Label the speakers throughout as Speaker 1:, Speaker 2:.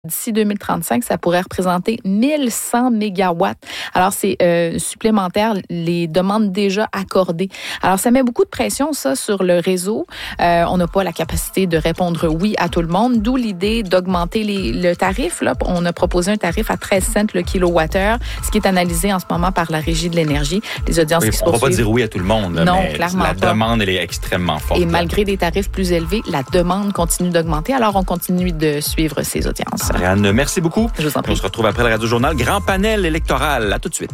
Speaker 1: D'ici 2035, ça pourrait représenter 1100 mégawatts. Alors, c'est supplémentaire, les demandes déjà accordées. Alors, ça met beaucoup de pression, ça, sur le réseau. On n'a pas la capacité de répondre oui à tout le monde, d'où l'idée d'augmenter le tarif. Là, on a proposé un tarif à 13 cents le kilowattheure, ce qui est analysé en ce moment par la Régie de l'énergie. Les audiences qui se poursuivent.
Speaker 2: On ne va pas dire oui à tout le monde, là,
Speaker 1: non,
Speaker 2: mais
Speaker 1: clairement
Speaker 2: la
Speaker 1: pas.
Speaker 2: demande, elle est extrêmement forte.
Speaker 1: Et malgré des tarifs plus élevés, la demande continue d'augmenter. Alors, on continue de suivre ces audiences.
Speaker 2: Ariane, merci beaucoup.
Speaker 1: Je vous en prie.
Speaker 2: On se retrouve après le Radio-Journal. Grand panel électoral. À tout de suite.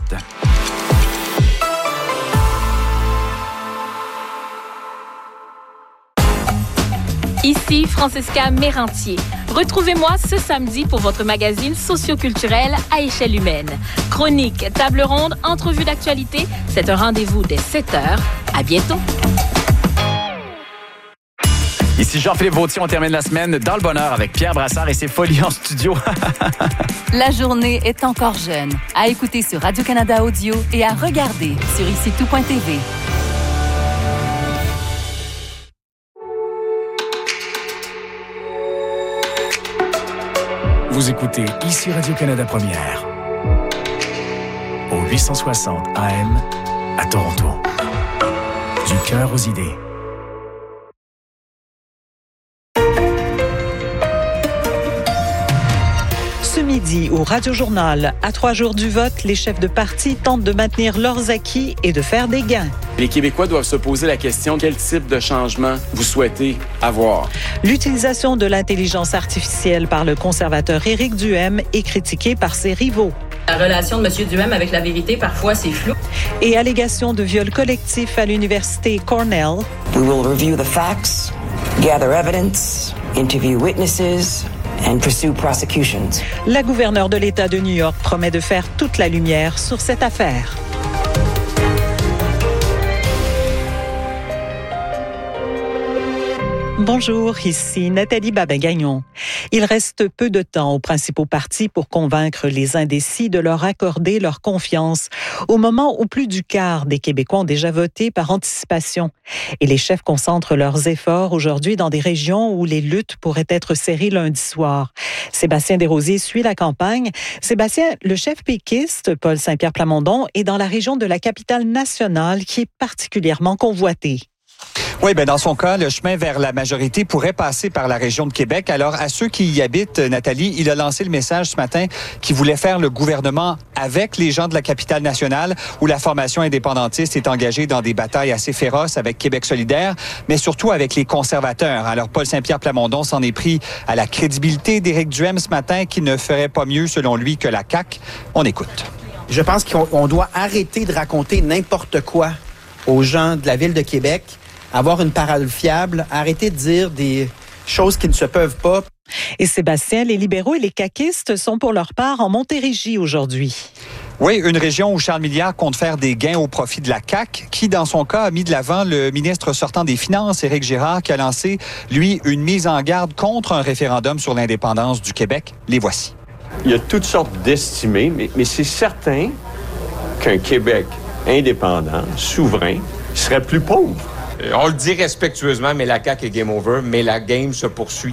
Speaker 3: Ici Francesca Mérantier. Retrouvez-moi ce samedi pour votre magazine socioculturel à échelle humaine. Chronique, table ronde, entrevue d'actualité. C'est un rendez-vous dès 7h. À bientôt.
Speaker 4: Ici Jean-Philippe Vautier, on termine la semaine dans le bonheur avec Pierre Brassard et ses folies en studio.
Speaker 5: La journée est encore jeune. À écouter sur Radio-Canada Audio et à regarder sur IciTout.tv.
Speaker 6: Vous écoutez ici Radio-Canada Première au 860 AM à Toronto. Du cœur aux idées.
Speaker 7: Ce midi, au Radio-Journal, à 3 jours du vote, les chefs de parti tentent de maintenir leurs acquis et de faire des gains.
Speaker 8: Les Québécois doivent se poser la question quel type de changement vous souhaitez avoir.
Speaker 7: L'utilisation de l'intelligence artificielle par le conservateur Éric Duhaime est critiquée par ses rivaux.
Speaker 9: La relation de M. Duhaime avec la vérité, parfois, c'est flou.
Speaker 7: Et allégation de viol collectif à l'université Cornell.
Speaker 10: We will review the facts, gather evidence, interview witnesses and pursue prosecutions.
Speaker 7: La gouverneure de l'État de New York promet de faire toute la lumière sur cette affaire. Bonjour, ici Nathalie Babin-Gagnon. Il reste peu de temps aux principaux partis pour convaincre les indécis de leur accorder leur confiance, au moment où plus du quart des Québécois ont déjà voté par anticipation. Et les chefs concentrent leurs efforts aujourd'hui dans des régions où les luttes pourraient être serrées lundi soir. Sébastien Desrosiers suit la campagne. Sébastien, le chef péquiste, Paul Saint-Pierre Plamondon, est dans la région de la capitale nationale qui est particulièrement convoitée.
Speaker 11: Oui, bien dans son cas, le chemin vers la majorité pourrait passer par la région de Québec. Alors, à ceux qui y habitent, Nathalie, il a lancé le message ce matin qu'il voulait faire le gouvernement avec les gens de la capitale nationale, où la formation indépendantiste est engagée dans des batailles assez féroces avec Québec solidaire, mais surtout avec les conservateurs. Alors, Paul Saint-Pierre Plamondon s'en est pris à la crédibilité d'Éric Duhaime ce matin, qui ne ferait pas mieux, selon lui, que la CAQ. On écoute.
Speaker 12: Je pense qu'on doit arrêter de raconter n'importe quoi aux gens de la ville de Québec, avoir une parole fiable, arrêter de dire des choses qui ne se peuvent pas.
Speaker 7: Et Sébastien, les libéraux et les caquistes sont pour leur part en Montérégie aujourd'hui.
Speaker 11: Oui, une région où Charles Milliard compte faire des gains au profit de la CAQ, qui, dans son cas, a mis de l'avant le ministre sortant des Finances, Éric Girard, qui a lancé, lui, une mise en garde contre un référendum sur l'indépendance du Québec. Les voici.
Speaker 13: Il y a toutes sortes d'estimés, mais c'est certain qu'un Québec indépendant, souverain, serait plus pauvre.
Speaker 14: On le dit respectueusement, mais la CAQ est game over, mais la game se poursuit.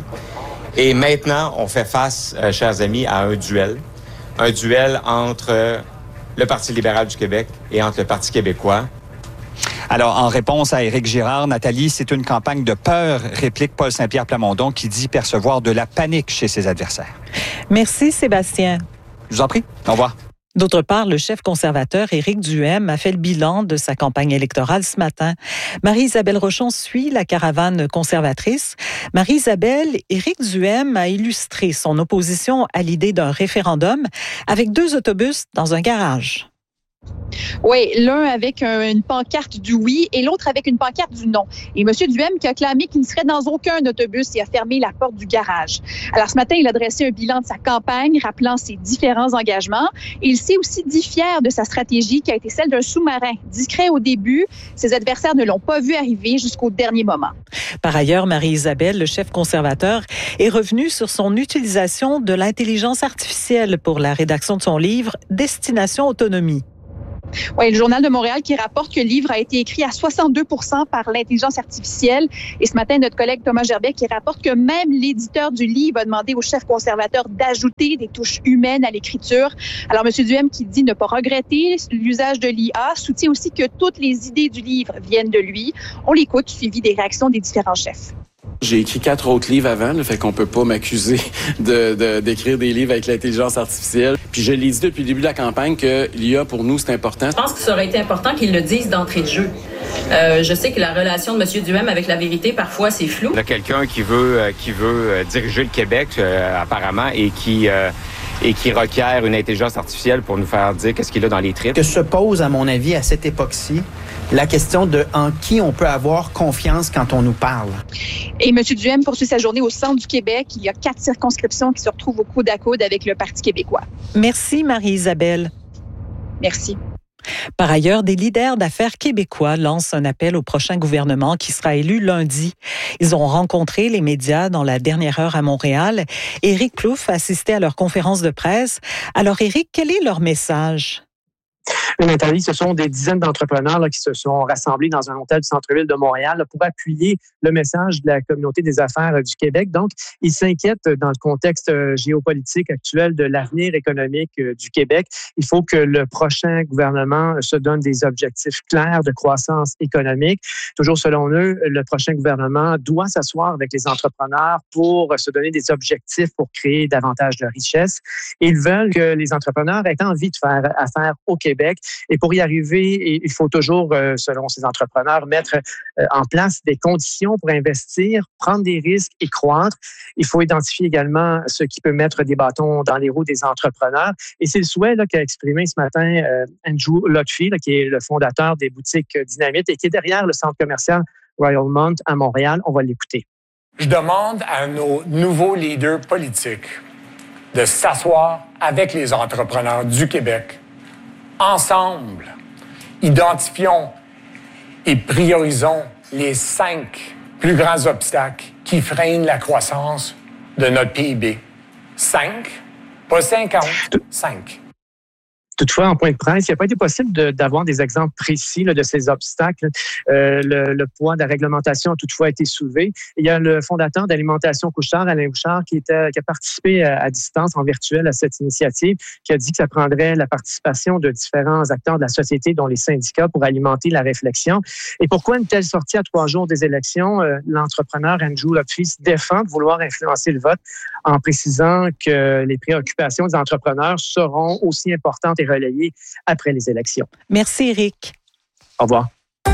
Speaker 14: Et maintenant, on fait face, chers amis, à un duel. Un duel entre le Parti libéral du Québec et entre le Parti québécois.
Speaker 11: Alors, en réponse à Éric Girard, Nathalie, c'est une campagne de peur, réplique Paul Saint-Pierre Plamondon, qui dit percevoir de la panique chez ses adversaires.
Speaker 7: Merci, Sébastien.
Speaker 11: Je vous en prie. Au revoir.
Speaker 7: D'autre part, le chef conservateur Éric Duhaime a fait le bilan de sa campagne électorale ce matin. Marie-Isabelle Rochon suit la caravane conservatrice. Marie-Isabelle, Éric Duhaime a illustré son opposition à l'idée d'un référendum avec 2 autobus dans un garage.
Speaker 15: Oui, l'un avec une pancarte du oui et l'autre avec une pancarte du non. Et M. Duhaime qui a clamé qu'il ne serait dans aucun autobus et a fermé la porte du garage. Alors ce matin, il a dressé un bilan de sa campagne, rappelant ses différents engagements. Et il s'est aussi dit fier de sa stratégie qui a été celle d'un sous-marin. Discret au début, ses adversaires ne l'ont pas vu arriver jusqu'au dernier moment.
Speaker 7: Par ailleurs, Marie-Isabelle, le chef conservateur, est revenu sur son utilisation de l'intelligence artificielle pour la rédaction de son livre « Destination Autonomie ».
Speaker 15: Oui, le Journal de Montréal qui rapporte que le livre a été écrit à 62% par l'intelligence artificielle. Et ce matin, notre collègue Thomas Gerbet qui rapporte que même l'éditeur du livre a demandé au chef conservateur d'ajouter des touches humaines à l'écriture. Alors, M. Duhem qui dit ne pas regretter l'usage de l'IA, soutient aussi que toutes les idées du livre viennent de lui. On l'écoute, suivi des réactions des différents chefs.
Speaker 8: J'ai écrit 4 autres livres avant, le fait qu'on peut pas m'accuser d'écrire des livres avec l'intelligence artificielle. Puis je l'ai dit depuis le début de la campagne que l'IA, pour nous, c'est important.
Speaker 9: Je pense que ça aurait été important qu'ils le disent d'entrée de jeu. Je sais que la relation de M. Duhem avec la vérité, parfois, c'est flou.
Speaker 14: Il y a quelqu'un qui veut diriger le Québec, apparemment, et qui requiert une intelligence artificielle pour nous faire dire qu'est-ce qu'il a dans les tripes.
Speaker 12: Que se pose, à mon avis, à cette époque-ci, la question de en qui on peut avoir confiance quand on nous parle.
Speaker 15: Et M. Duhem poursuit sa journée au centre du Québec. Il y a 4 circonscriptions qui se retrouvent au coude à coude avec le Parti québécois.
Speaker 7: Merci, Marie-Isabelle.
Speaker 15: Merci.
Speaker 7: Par ailleurs, des leaders d'affaires québécois lancent un appel au prochain gouvernement qui sera élu lundi. Ils ont rencontré les médias dans la dernière heure à Montréal. Éric Plouffe assistait à leur conférence de presse. Alors, Éric, quel est leur message?
Speaker 16: Nathalie, ce sont des dizaines d'entrepreneurs qui se sont rassemblés dans un hôtel du centre-ville de Montréal pour appuyer le message de la communauté des affaires du Québec. Donc, ils s'inquiètent dans le contexte géopolitique actuel de l'avenir économique du Québec. Il faut que le prochain gouvernement se donne des objectifs clairs de croissance économique. Toujours selon eux, le prochain gouvernement doit s'asseoir avec les entrepreneurs pour se donner des objectifs pour créer davantage de richesse. Ils veulent que les entrepreneurs aient envie de faire affaire au Québec. Et pour y arriver, il faut toujours, selon ces entrepreneurs, mettre en place des conditions pour investir, prendre des risques et croître. Il faut identifier également ce qui peut mettre des bâtons dans les roues des entrepreneurs. Et c'est le souhait qu'a exprimé ce matin Andrew Lotfi, qui est le fondateur des boutiques Dynamite et qui est derrière le centre commercial Royalmount à Montréal. On va l'écouter.
Speaker 17: Je demande à nos nouveaux leaders politiques de s'asseoir avec les entrepreneurs du Québec. Ensemble, identifions et priorisons les 5 plus grands obstacles qui freinent la croissance de notre PIB. 5, pas 50, 5.
Speaker 16: Toutefois, en point de presse, il n'a pas été possible d'avoir des exemples précis de ces obstacles. Le poids de la réglementation a toutefois été soulevé. Il y a le fondateur d'Alimentation Couche-Tard, Alain Bouchard, qui a participé à distance, en virtuel, à cette initiative, qui a dit que ça prendrait la participation de différents acteurs de la société, dont les syndicats, pour alimenter la réflexion. Et pourquoi une telle sortie à 3 jours des élections? L'entrepreneur Andrew Lotfi se défend de vouloir influencer le vote en précisant que les préoccupations des entrepreneurs seront aussi importantes et relayées après les élections.
Speaker 7: Merci, Éric.
Speaker 16: Au revoir.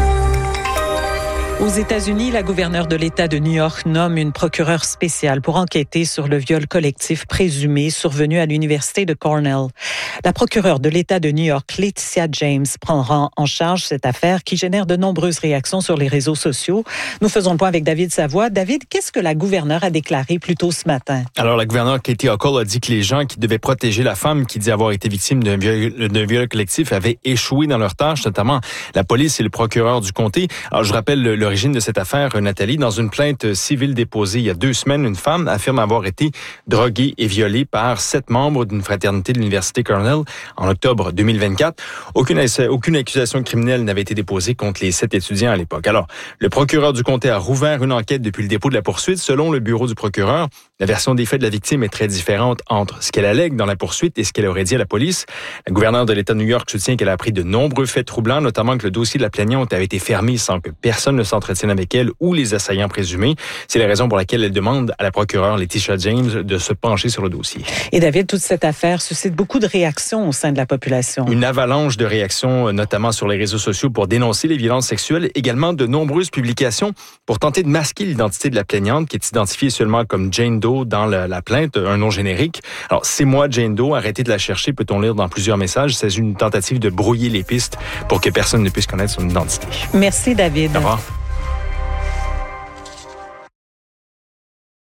Speaker 7: Aux États-Unis, la gouverneure de l'État de New York nomme une procureure spéciale pour enquêter sur le viol collectif présumé survenu à l'Université de Cornell. La procureure de l'État de New York, Laetitia James, prendra en charge cette affaire qui génère de nombreuses réactions sur les réseaux sociaux. Nous faisons le point avec David Savoie. David, qu'est-ce que la gouverneure a déclaré plus tôt ce matin?
Speaker 18: Alors, la gouverneure Katie Hochul a dit que les gens qui devaient protéger la femme qui dit avoir été victime d'un viol collectif avaient échoué dans leur tâche, notamment la police et le procureur du comté. Alors, je rappelle l'origine de cette affaire, Nathalie. Dans une plainte civile déposée il y a 2 semaines, une femme affirme avoir été droguée et violée par 7 membres d'une fraternité de l'Université Cornell en octobre 2024. Aucune accusation criminelle n'avait été déposée contre les 7 étudiants à l'époque. Alors, le procureur du comté a rouvert une enquête depuis le dépôt de la poursuite. Selon le bureau du procureur, la version des faits de la victime est très différente entre ce qu'elle allègue dans la poursuite et ce qu'elle aurait dit à la police. La gouverneure de l'État de New York soutient qu'elle a appris de nombreux faits troublants, notamment que le dossier de la plaignante avait été fermé sans que personne ne s'entretienne avec elle ou les assaillants présumés. C'est la raison pour laquelle elle demande à la procureure Laetitia James de se pencher sur le dossier.
Speaker 7: Et David, toute cette affaire suscite beaucoup de réactions au sein de la population.
Speaker 18: Une avalanche de réactions, notamment sur les réseaux sociaux, pour dénoncer les violences sexuelles. Également de nombreuses publications pour tenter de masquer l'identité de la plaignante, qui est identifiée seulement comme Jane Doe dans la plainte, un nom générique. Alors, c'est moi, Jane Doe, arrêtez de la chercher, peut-on lire dans plusieurs messages. C'est une tentative de brouiller les pistes pour que personne ne puisse connaître son identité.
Speaker 7: Merci, David.
Speaker 18: Au revoir.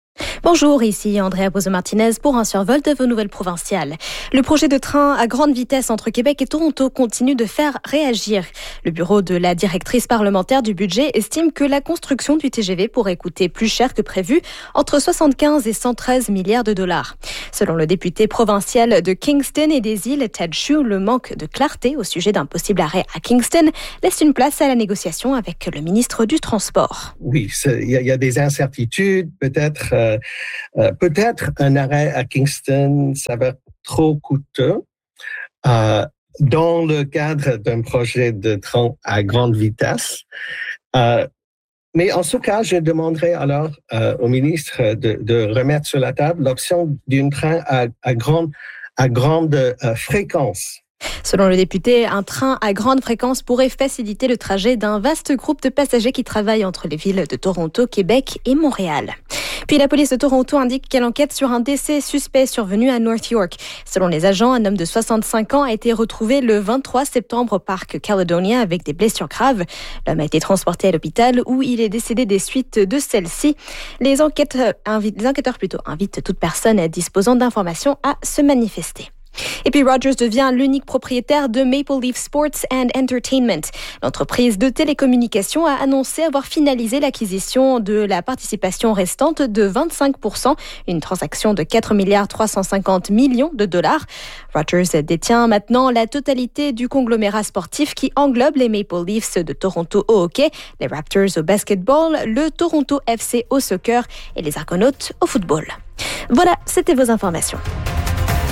Speaker 19: Bonjour, ici Andrea Bozo-Martinez pour un survol de vos nouvelles provinciales. Le projet de train à grande vitesse entre Québec et Toronto continue de faire réagir. Le bureau de la directrice parlementaire du budget estime que la construction du TGV pourrait coûter plus cher que prévu, entre 75 et 113 milliards de dollars. Selon le député provincial de Kingston et des îles, Ted Chu, le manque de clarté au sujet d'un possible arrêt à Kingston laisse une place à la négociation avec le ministre du Transport.
Speaker 20: Oui, il y a des incertitudes, peut-être un arrêt à Kingston, ça va être trop coûteux. Dans le cadre d'un projet de train à grande vitesse. Mais en ce cas, je demanderai alors au ministre de remettre sur la table l'option d'un train à grande fréquence.
Speaker 19: Selon le député, un train à grande fréquence pourrait faciliter le trajet d'un vaste groupe de passagers qui travaillent entre les villes de Toronto, Québec et Montréal. Puis la police de Toronto indique qu'elle enquête sur un décès suspect survenu à North York. Selon les agents, un homme de 65 ans a été retrouvé le 23 septembre au parc Caledonia avec des blessures graves. L'homme a été transporté à l'hôpital où il est décédé des suites de celle-ci. Les enquêteurs invitent toute personne disposant d'informations à se manifester. Et puis Rogers devient l'unique propriétaire de Maple Leaf Sports and Entertainment. L'entreprise de télécommunications a annoncé avoir finalisé l'acquisition de la participation restante de 25%, une transaction de 4,350 milliards de dollars. Rogers détient maintenant la totalité du conglomérat sportif qui englobe les Maple Leafs de Toronto au hockey, les Raptors au basketball, le Toronto FC au soccer et les Argonautes au football. Voilà, c'était vos informations.